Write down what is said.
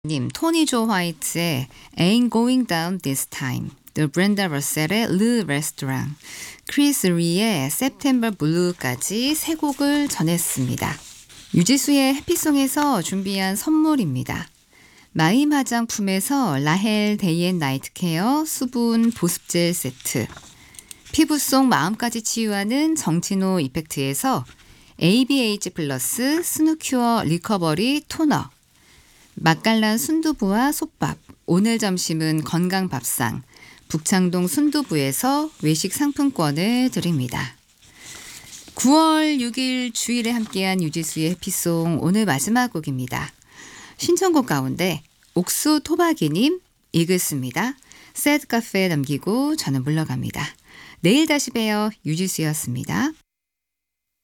님, 토니 조 화이트의 Ain't Going Down This Time, 또 브렌다 러셀의 Le Restaurant, 크리스 리의 September Blue까지 세 곡을 전했습니다. 유지수의 해피송에서 준비한 선물입니다. 마임 화장품에서 라헬 데이앤나이트 케어 수분 보습젤 세트, 피부 속 마음까지 치유하는 정치노 이펙트에서 ABH 플러스 스누큐어 리커버리 토너, 맛깔난 순두부와 솥밥, 오늘 점심은 건강밥상, 북창동 순두부에서 외식 상품권을 드립니다. 9월 6일 주일에 함께한 유지수의 해피송 오늘 마지막 곡입니다. 신청곡 가운데 옥수 토박이님 읽겠습니다. 새드 카페에 남기고 저는 물러갑니다. 내일 다시 봬요. 유지수였습니다.